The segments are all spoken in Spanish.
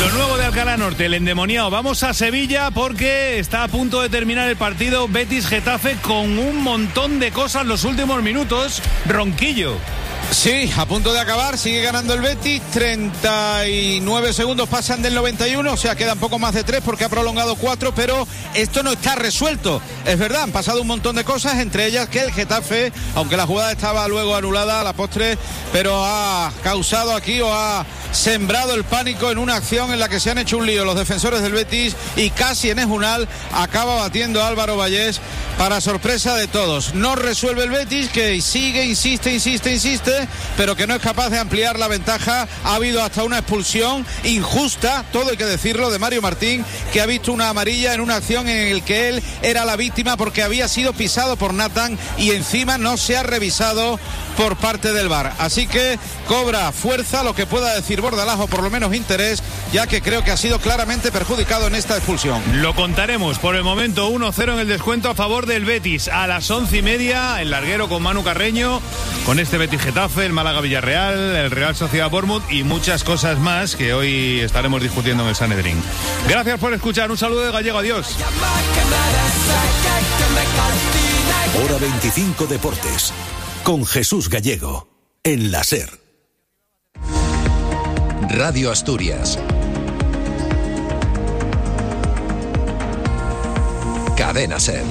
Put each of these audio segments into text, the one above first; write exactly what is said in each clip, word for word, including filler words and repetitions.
Lo nuevo de Alcalá Norte, el endemoniado. Vamos a Sevilla porque está a punto de terminar el partido Betis-Getafe con un montón de cosas los últimos minutos. Ronquillo. Sí, a punto de acabar, sigue ganando el Betis, treinta y nueve segundos pasan del noventa y uno, o sea, quedan poco más de tres porque ha prolongado cuatro, pero esto no está resuelto. Es verdad, han pasado un montón de cosas, entre ellas que el Getafe, aunque la jugada estaba luego anulada a la postre, pero ha causado aquí o ha sembrado el pánico en una acción en la que se han hecho un lío los defensores del Betis y casi en Ejunal acaba batiendo a Álvaro Vallés para sorpresa de todos. No resuelve el Betis, que sigue, insiste, insiste, insiste, pero que no es capaz de ampliar la ventaja. Ha habido hasta una expulsión injusta, todo hay que decirlo, de Mario Martín, que ha visto una amarilla en una acción en la que él era la víctima porque había sido pisado por Nathan y encima no se ha revisado por parte del V A R. Así que cobra fuerza lo que pueda decir Bordalás, o por lo menos interés, ya que creo que ha sido claramente perjudicado en esta expulsión. Lo contaremos. Por el momento uno cero en el descuento a favor del Betis. A las once y media, el larguero con Manu Carreño, con este Betis Getafe, el Málaga Villarreal, el Real Sociedad Bournemouth y muchas cosas más que hoy estaremos discutiendo en el Sanedrín. Gracias por escuchar. Un saludo de Gallego. Adiós. Hora veinticinco Deportes con Jesús Gallego en la SER. Radio Asturias. Cadena SER.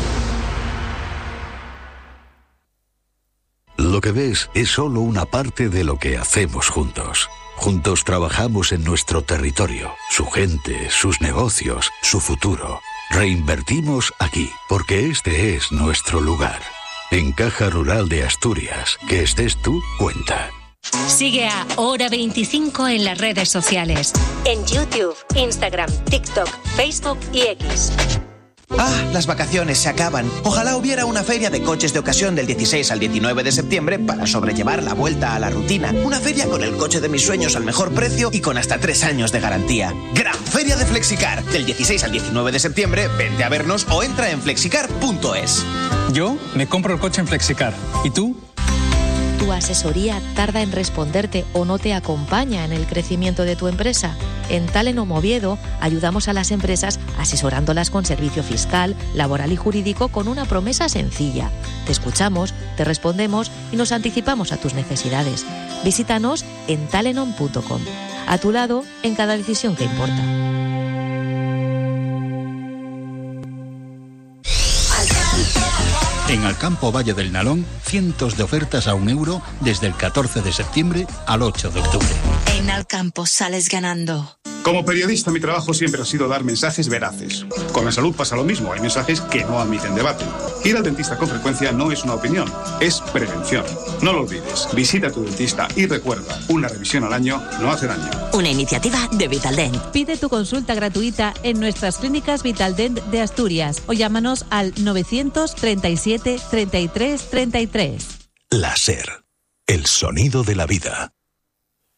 Lo que ves es solo una parte de lo que hacemos juntos. Juntos trabajamos en nuestro territorio, su gente, sus negocios, su futuro. Reinvertimos aquí, porque este es nuestro lugar. En Caja Rural de Asturias, que estés tú, cuenta. Sigue a Hora veinticinco en las redes sociales. En YouTube, Instagram, TikTok, Facebook y X. Ah, las vacaciones se acaban. Ojalá hubiera una feria de coches de ocasión del dieciséis al diecinueve de septiembre para sobrellevar la vuelta a la rutina. Una feria con el coche de mis sueños al mejor precio y con hasta tres años de garantía. Gran Feria de Flexicar. Del dieciséis al diecinueve de septiembre, vente a vernos o entra en flexicar punto es. Yo me compro el coche en Flexicar. ¿Y tú? ¿Tu asesoría tarda en responderte o no te acompaña en el crecimiento de tu empresa? En Talenom Oviedo ayudamos a las empresas asesorándolas con servicio fiscal, laboral y jurídico con una promesa sencilla. Te escuchamos, te respondemos y nos anticipamos a tus necesidades. Visítanos en talenom punto com. A tu lado en cada decisión que importa. En Alcampo Valle del Nalón, cientos de ofertas a un euro desde el catorce de septiembre al ocho de octubre. En Alcampo sales ganando. Como periodista, mi trabajo siempre ha sido dar mensajes veraces. Con la salud pasa lo mismo, hay mensajes que no admiten debate. Ir al dentista con frecuencia no es una opinión, es prevención. No lo olvides, visita a tu dentista y recuerda, una revisión al año no hace daño. Una iniciativa de Vitaldent. Pide tu consulta gratuita en nuestras clínicas Vitaldent de Asturias o llámanos al novecientos treinta y siete treinta y tres treinta y tres. La SER, el sonido de la vida.